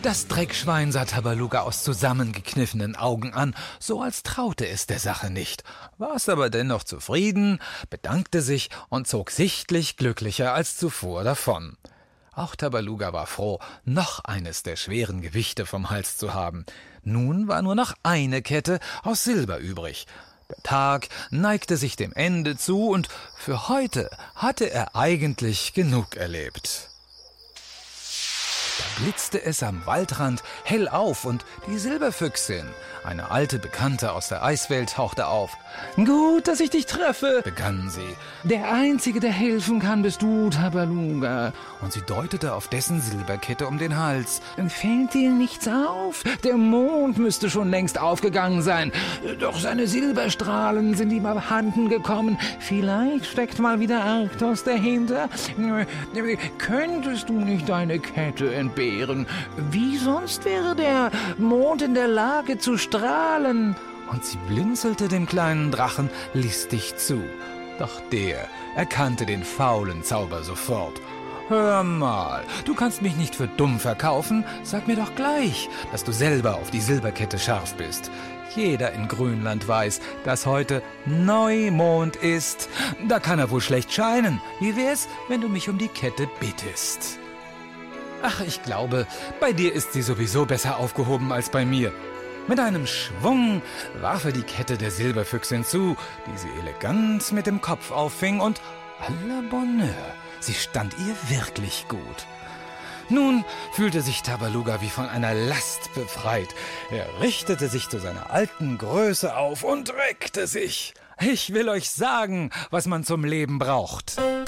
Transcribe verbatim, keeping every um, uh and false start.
Das Dreckschwein sah Tabaluga aus zusammengekniffenen Augen an, so als traute es der Sache nicht, war es aber dennoch zufrieden, bedankte sich und zog sichtlich glücklicher als zuvor davon. Auch Tabaluga war froh, noch eines der schweren Gewichte vom Hals zu haben. Nun war nur noch eine Kette aus Silber übrig. Der Tag neigte sich dem Ende zu, und für heute hatte er eigentlich genug erlebt. Da blitzte es am Waldrand hell auf, und die Silberfüchsin, eine alte Bekannte aus der Eiswelt, tauchte auf. »Gut, dass ich dich treffe«, begann sie. »Der Einzige, der helfen kann, bist du, Tabaluga.« Und sie deutete auf dessen Silberkette um den Hals. »Fällt dir nichts auf? Der Mond müsste schon längst aufgegangen sein. Doch seine Silberstrahlen sind ihm abhanden gekommen. Vielleicht steckt mal wieder Arktos dahinter. Könntest du nicht deine Kette entbehren? Wie sonst wäre der Mond in der Lage zu strahlen?« Und sie blinzelte dem kleinen Drachen listig zu. Doch der erkannte den faulen Zauber sofort. »Hör mal, du kannst mich nicht für dumm verkaufen. Sag mir doch gleich, dass du selber auf die Silberkette scharf bist. Jeder in Grünland weiß, dass heute Neumond ist. Da kann er wohl schlecht scheinen. Wie wär's, wenn du mich um die Kette bittest?« »Ach, ich glaube, bei dir ist sie sowieso besser aufgehoben als bei mir.« Mit einem Schwung warf er die Kette der Silberfüchsin zu, die sie elegant mit dem Kopf auffing, und à la Bonheur, sie stand ihr wirklich gut. Nun fühlte sich Tabaluga wie von einer Last befreit. Er richtete sich zu seiner alten Größe auf und reckte sich. Ich will euch sagen, was man zum Leben braucht.